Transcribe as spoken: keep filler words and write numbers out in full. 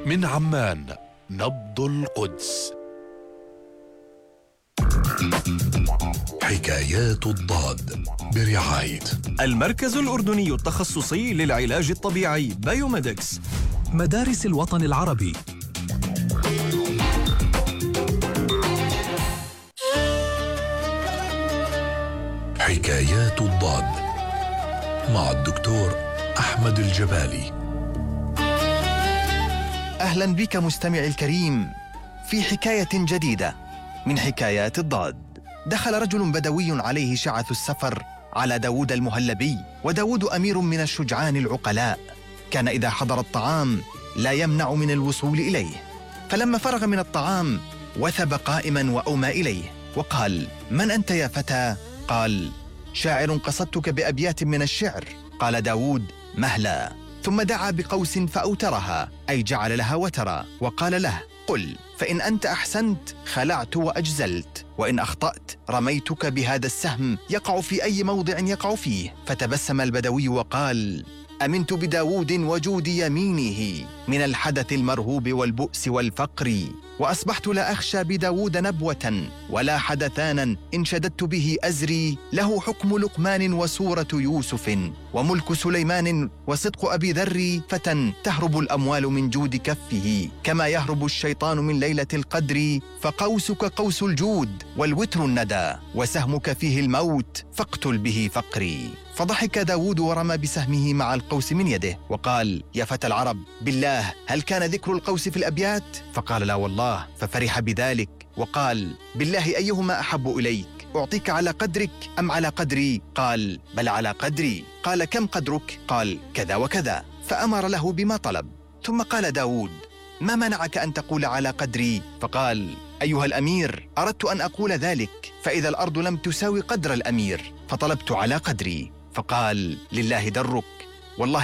من عمان، نبض القدس. حكايات الضاد برعاية المركز الأردني التخصصي للعلاج الطبيعي بايوميدكس، مدارس الوطن العربي. حكايات الضاد مع الدكتور أحمد الجبالي. أهلا بك مستمعي الكريم في حكاية جديدة من حكايات الضاد. دخل رجل بدوي عليه شعث السفر على داود المهلبي، وداود أمير من الشجعان العقلاء، كان إذا حضر الطعام لا يمنع من الوصول إليه. فلما فرغ من الطعام وثب قائما وأومى إليه وقال: من أنت يا فتى؟ قال: شاعر قصدتك بأبيات من الشعر. قال داود: مهلا. ثم دعا بقوس فأوترها، أي جعل لها وترا، وقال له: قل، فإن أنت أحسنت خلعت وأجزلت، وإن أخطأت رميتك بهذا السهم يقع في أي موضع يقع فيه. فتبسم البدوي وقال: أمنت بداود وجود يمينه من الحدث المرهوب والبؤس والفقر، وأصبحت لا أخشى بداود نبوة ولا حدثانا إن شددت به أزري. له حكم لقمان وسورة يوسف وملك سليمان وصدق أبي ذر، فتى تهرب الأموال من جود كفه كما يهرب الشيطان من ليلة القدر. فقوسك قوس الجود والوتر الندى، وسهمك فيه الموت فاقتل به فقري. فضحك داود ورمى بسهمه مع القوس من يده وقال: يا فتى العرب، بالله هل كان ذكر القوس في الأبيات؟ فقال: لا والله. ففرح بذلك وقال: بالله أيهما أحب إليك؟ أعطيك على قدرك أم على قدري؟ قال: بل على قدري. قال: كم قدرك؟ قال: كذا وكذا. فأمر له بما طلب. ثم قال داود: ما منعك أن تقول على قدري؟ فقال: أيها الأمير، أردت أن أقول ذلك، فإذا الأرض لم تساوي قدر الأمير فطلبت على قدري. فقال: لله درك، والله